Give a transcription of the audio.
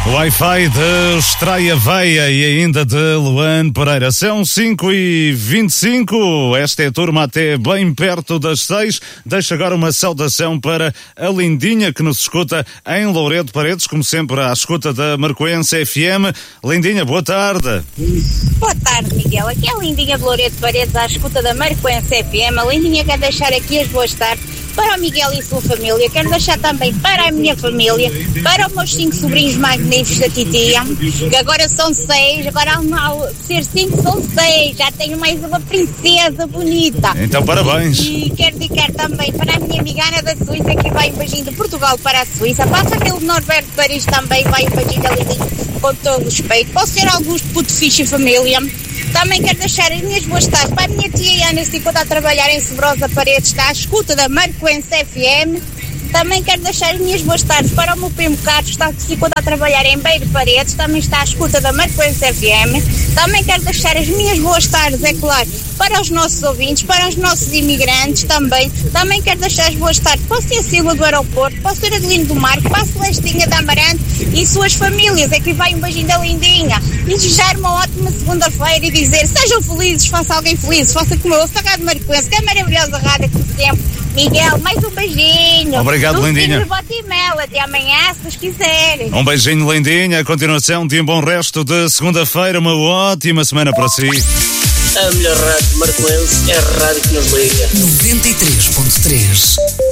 Wi-Fi de Estreia Veia e ainda de Luan Pereira. São 5h25. Esta é a turma até bem perto das 6. Deixo agora uma saudação para a Lindinha que nos escuta em Louredo Paredes, como sempre à escuta da Marcoense FM. Lindinha, boa tarde. Boa tarde, Miguel. Aqui é a Lindinha de Louredo Paredes à escuta da Marcoense FM. A Lindinha quer deixar aqui as boas tardes para o Miguel e sua família. Quero deixar também para a minha família, para os meus 5 sobrinhos magníficos da titia, que agora são 6, agora ao ser 5 são 6, já tenho mais uma princesa bonita. Então parabéns. E quero dedicar também para a minha amiga Ana da Suíça, que vai um beijinho de Portugal para a Suíça. Para a família de Norberto de Paris também vai um beijinho da Lindinha, com todo o respeito. Posso ser Augusto Puto Ficha e família. Também quero deixar as minhas boas tardes para a minha tia Ana, que está a trabalhar em Sobrosa Paredes, está à escuta da Marcoense FM. Também quero deixar as minhas boas tardes para o meu primo Carlos, que está a trabalhar em Beiro Paredes, também está à escuta da Marcoense FM. Também quero deixar as minhas boas tardes, é claro, para os nossos ouvintes, para os nossos imigrantes também. Também quero deixar as boas tardes para o Sr. Silva do Aeroporto, para o Sr. Adelino do Marco, para a Celestinha da Amarante e suas famílias. Aqui vai um beijinho da Lindinha. E desejar uma ótima segunda-feira e dizer: sejam felizes, faça alguém feliz, faça como eu, a Rádio Marcoense, que é maravilhosa rádio como sempre. Miguel, mais um beijinho. Obrigado, Lindinha. Até amanhã, se Deus quiserem. Um beijinho, Lindinha. A continuação de um bom resto de segunda-feira. Uma ótima semana para si. A melhor rádio Marcoense é a rádio que nos liga. 93.3